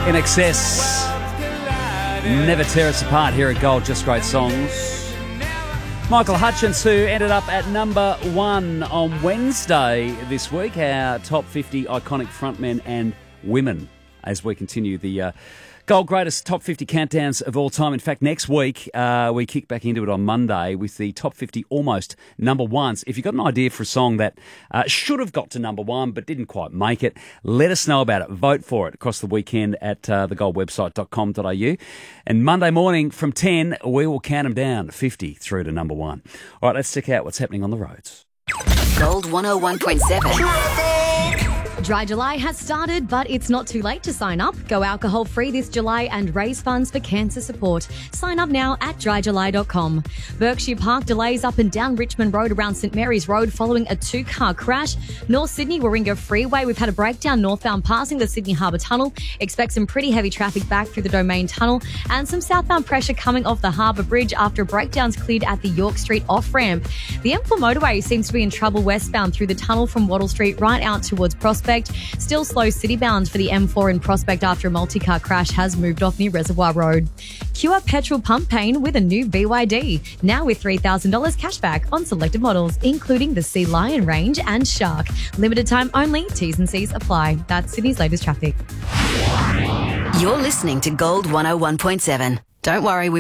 In Excess. Never Tear Us Apart here at Gold. Just great songs. Michael Hutchence, who ended up at number 1 on Wednesday this week. Our top 50 iconic frontmen and women as we continue the Gold Greatest Top 50 countdowns of all time. In fact, next week we kick back into it on Monday with the top 50 almost number ones. If you've got an idea for a song that should have got to number 1 but didn't quite make it, let us know about it. Vote for it across the weekend at thegoldwebsite.com.au. And Monday morning from 10, we will count them down 50 through to number 1. All right, let's check out what's happening on the roads. Gold 101.7. Dry July has started, but it's not too late to sign up. Go alcohol-free this July and raise funds for cancer support. Sign up now at dryjuly.com. Berkshire Park delays up and down Richmond Road around St Mary's Road following a 2-car crash. North Sydney Warringah Freeway, we've had a breakdown northbound passing the Sydney Harbour Tunnel. Expect some pretty heavy traffic back through the Domain Tunnel and some southbound pressure coming off the Harbour Bridge after breakdowns cleared at the York Street off-ramp. The M4 motorway seems to be in trouble westbound through the tunnel from Wattle Street right out towards Prospect. Still slow citybound for the M4 in Prospect after a multi-car crash has moved off near Reservoir Road. Cure petrol pump pain with a new BYD. Now with $3,000 cashback on selected models, including the Sea Lion range and Shark. Limited time only. T's and C's apply. That's Sydney's latest traffic. You're listening to Gold 101.7. Don't worry, we